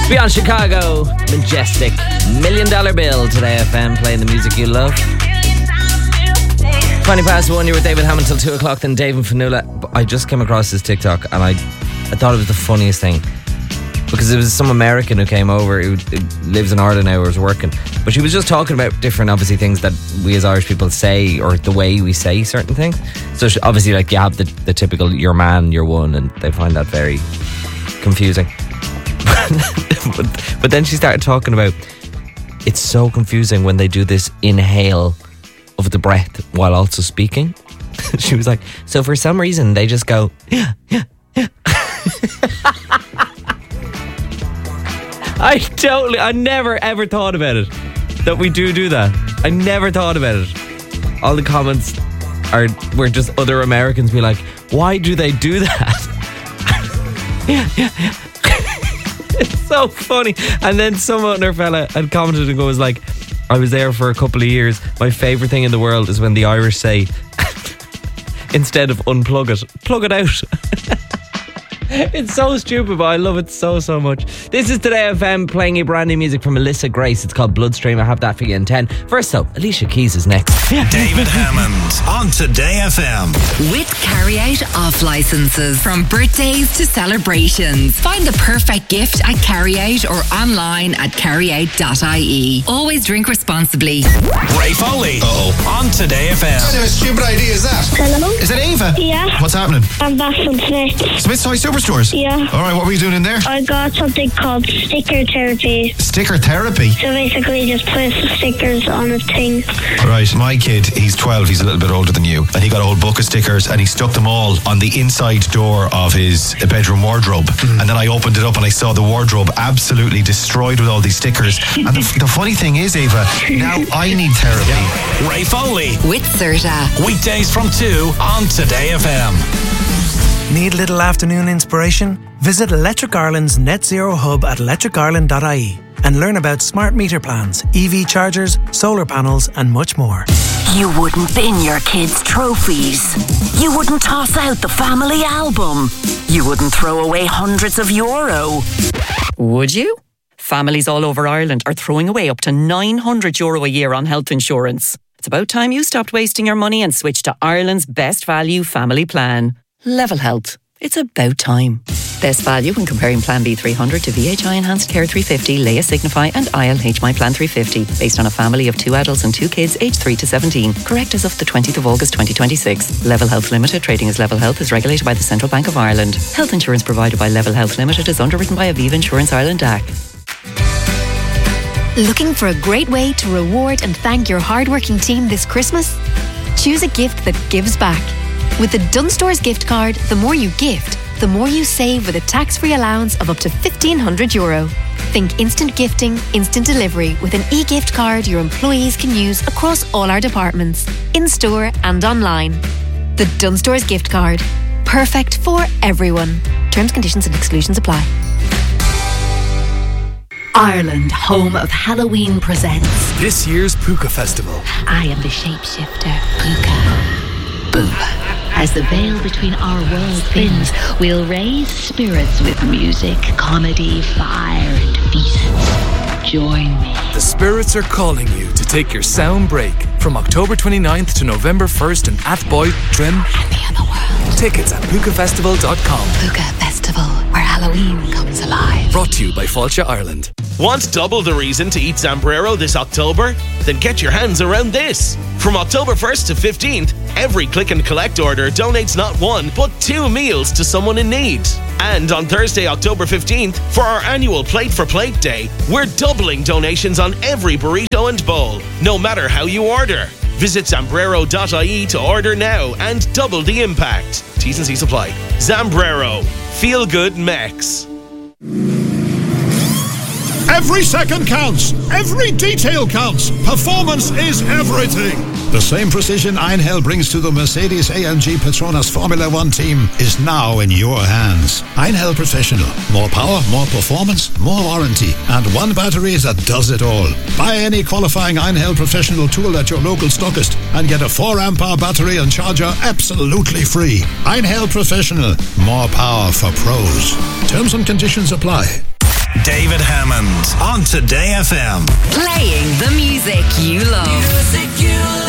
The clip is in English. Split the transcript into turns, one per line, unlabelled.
Beyond Chicago, Majestic, $1 Million Bill Today FM, playing the music you love. 20 past 1, you were David Hammond till 2 o'clock, then Dave and Fanula. I just came across his TikTok and I thought it was the funniest thing. Because it was some American who came over, who lives in Ireland now, or is working. But she was just talking about different, obviously, things that we as Irish people say, or the way we say certain things. So she, obviously, like, you have the typical, your man, your one, and they find that very confusing. But then she started talking about, it's so confusing when they do this inhale of the breath while also speaking. She was like, so for some reason, they just go, yeah. I never ever thought about it, that we do that. I never thought about it. All the comments were just other Americans be like, why do they do that? Yeah. It's so funny. And then some other fella had commented and goes like, I was there for a couple of years. My favourite thing in the world is when the Irish say, instead of unplug it, plug it out. It's so stupid, but I love it so much. This is Today FM, playing you brand new music from Melissa Grace. It's called Bloodstream. I have that for you in 10. First though, Alicia Keys is next.
David Hammond on Today FM.
With Carry-Out off licenses. From birthdays to celebrations. Find the perfect gift at Carry-Out or online at carryout.ie. Always drink responsibly.
Ray Foley on Today FM.
What kind of stupid idea is that?
Hello?
Is it Ava?
Yeah.
What's happening?
I'm back from Smith's.
Smith's Toy Superstores?
Yeah.
Alright, what were you doing in there?
I got something called sticker therapy.
Sticker therapy?
So basically just put stickers on a thing.
Right, my kid, he's 12, he's a little bit older than you, and he got a whole book of stickers and he stuck them all on the inside door of his bedroom wardrobe. And then I opened it up and I saw the wardrobe absolutely destroyed with all these stickers. And the funny thing is, Ava, now I need therapy.
Ray Foley
With Serta.
weekdays from 2 on Today FM.
Need a little afternoon inspiration? Visit Electric Ireland's Net Zero Hub at electricireland.ie and learn about smart meter plans, EV chargers, solar panels and much more.
You wouldn't bin your kids' trophies. You wouldn't toss out the family album. You wouldn't throw away hundreds of euro.
Would you? Families all over Ireland are throwing away up to €900 a year on health insurance. It's about time you stopped wasting your money and switched to Ireland's best value family plan. Level Health. It's about time. Best value when comparing Plan B 300 to VHI Enhanced Care 350, Leia Signify and ILH My Plan 350, based on a family of 2 adults and 2 kids aged 3 to 17. Correct as of the 20th of August 2026. Level Health Limited, trading as Level Health, is regulated by the Central Bank of Ireland. Health insurance provided by Level Health Limited is underwritten by Aviva Insurance Ireland DAC.
Looking for a great way to reward and thank your hardworking team this Christmas? Choose a gift that gives back. With the Dunnes Stores gift card, the more you gift, the more you save with a tax-free allowance of up to €1,500. Think instant gifting, instant delivery with an e-gift card your employees can use across all our departments, in-store and online. The Dunnes Stores gift card. Perfect for everyone. Terms, conditions and exclusions apply.
Ireland, home of Halloween, presents
this year's Puka Festival.
I am the shapeshifter, Puka. Boom. As the veil between our worlds thins, we'll raise spirits with music, comedy, fire, and feasts. Join me.
The spirits are calling you to take your sound break from October 29th to November 1st in Athboy, Trim.
And the other world.
Tickets at pukafestival.com.
Puka Festival, where Halloween comes alive.
Brought to you by Fáilte Ireland.
Want double the reason to eat Zambrero this October? Then get your hands around this. From October 1st to 15th, every click and collect order donates not 1, but 2 meals to someone in need. And on Thursday, October 15th, for our annual Plate for Plate Day, we're doubling donations on every burrito and bowl, no matter how you order. Visit Zambrero.ie to order now and double the impact. T's and C's apply. Zambrero. Feel good Mex.
Every second counts. Every detail counts. Performance is everything. The same precision Einhell brings to the Mercedes-AMG Petronas Formula One team is now in your hands. Einhell Professional. More power, more performance, more warranty, and one battery that does it all. Buy any qualifying Einhell Professional tool at your local stockist and get a 4 amp hour battery and charger absolutely free. Einhell Professional. More power for pros. Terms and conditions apply.
David Hammond on Today FM.
Playing the music you love.